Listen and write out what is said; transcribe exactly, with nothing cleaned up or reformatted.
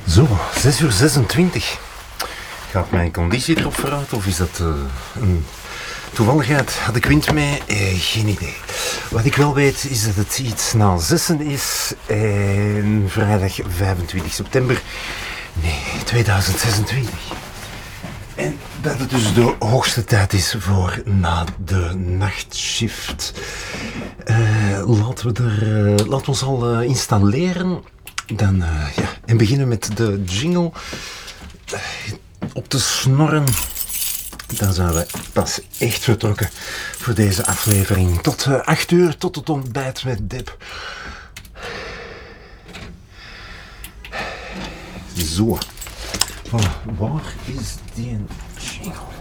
Zo, zes uur zesentwintig. Gaat mijn conditie erop vooruit of is dat uh, een toevalligheid? Had ik wind mee? Eh, geen idee. Wat ik wel weet is dat het iets na zessen is. En vrijdag vijfentwintig september nee, tweeduizend zesentwintig. En dat het dus de hoogste tijd is voor na de nachtshift. Uh, laten we er, uh, laten we ons al uh, installeren. Dan, uh, ja, en beginnen met de jingle uh, op te snorren. Dan zijn we pas echt vertrokken voor deze aflevering. Tot uh, acht uur, tot het ontbijt met Deb. Zo. Voilà, waar is die jingle?